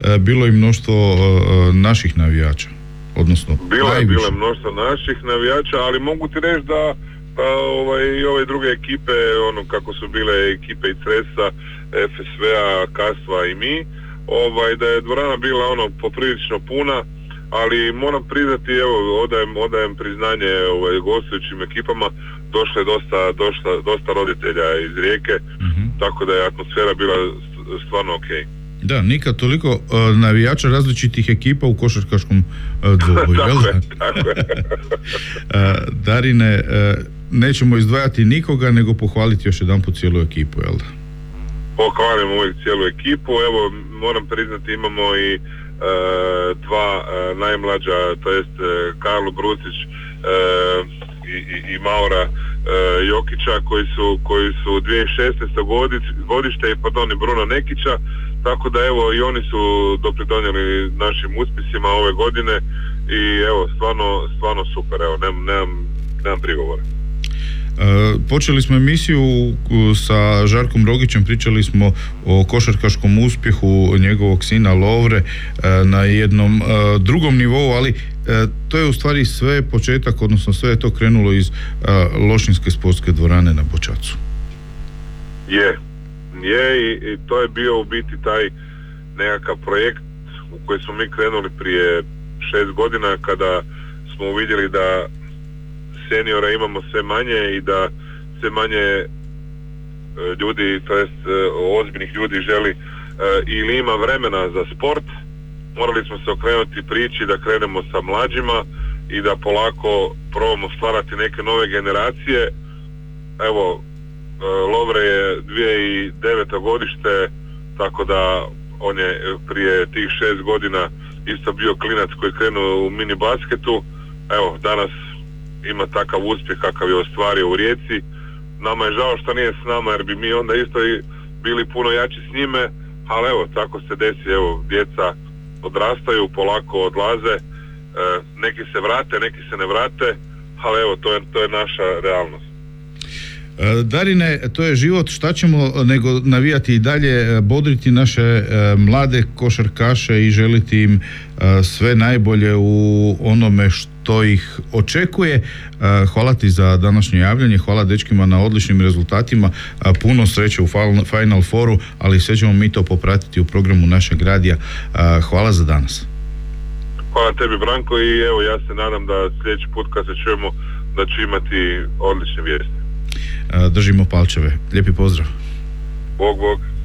bilo i mnoštvo naših navijača, odnosno bilo je mnoštvo naših navijača, ali mogu ti reći da i ove druge ekipe, kako su bile ekipe i Cresa, FSV-a, Kastva i mi, da je dvorana bila poprilično puna, ali moram priznati, odajem priznanje gostujućim ekipama, došlo je dosta roditelja iz Rijeke, tako da je atmosfera bila stvarno okej. Da, nikad toliko navijača različitih ekipa u košarkaškom dvoboju. Tako je. Darine, nećemo izdvajati nikoga, nego pohvaliti još jedanput cijelu ekipu, jel da? Pohvalim uvijek cijelu ekipu, evo moram priznati imamo i dva najmlađa, to jest Karlo Brucić i Maura Jokića koji su 2016. godište i Bruno Nekića, tako da evo i oni su dopridonijeli našim uspjesima ove godine i evo stvarno super, evo nemam prigovora. Počeli smo emisiju sa Žarkom Rogićem, pričali smo o košarkaškom uspjehu njegovog sina Lovre na jednom drugom nivou, ali to je u stvari sve početak, odnosno sve je to krenulo iz Lošinjske sportske dvorane na Bočacu. Je i to je bio u biti taj nekakav projekt u koji smo mi krenuli prije 6 godina kada smo uvidjeli da seniora imamo sve manje i da sve manje ljudi, to jest ozbiljnih ljudi želi ili ima vremena za sport. Morali smo se okrenuti priči da krenemo sa mlađima i da polako probamo stvarati neke nove generacije. Evo, Lovre je 2009. godište, tako da on je prije tih 6 godina isto bio klinac koji je krenuo u mini basketu. Evo, danas ima takav uspjeh kakav je ostvario u Rijeci. Nama je žao što nije s nama, jer bi mi onda isto i bili puno jači s njime, ali evo, tako se desi, evo, djeca odrastaju, polako odlaze, neki se vrate, neki se ne vrate, ali evo, to je naša realnost. Darine, to je život, šta ćemo nego navijati i dalje, bodriti naše mlade košarkaše i želiti im sve najbolje u onome što ih očekuje. Hvala ti za današnje javljanje, hvala dečkima na odličnim rezultatima, puno sreće u Final Fouru, ali sve ćemo mi to popratiti u programu našeg radija. Hvala za danas. Hvala tebi, Branko, i evo, ja se nadam da sljedeći put kad se čujemo da ću imati odlične vijesti. Držimo palčeve. Lijepi pozdrav. Bog.